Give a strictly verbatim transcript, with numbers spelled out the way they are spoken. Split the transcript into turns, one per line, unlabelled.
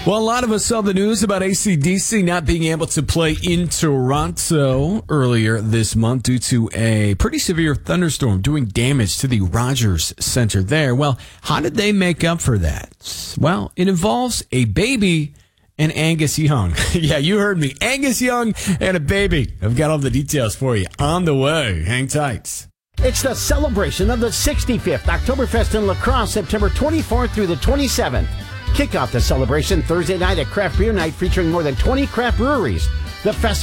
Well, a lot of us saw the news about A C D C not being able to play in Toronto earlier this month due to a pretty severe thunderstorm doing damage to the Rogers Center there. Well, how did they make up for that? Well, it involves a baby and Angus Young. Yeah, you heard me. Angus Young and a baby. I've got all the details for you on the way. Hang tight.
It's the celebration of the sixty-fifth Oktoberfest in La Crosse, September twenty-fourth through the twenty-seventh. Kick off the celebration Thursday night at Craft Beer Night featuring more than twenty craft breweries. The festival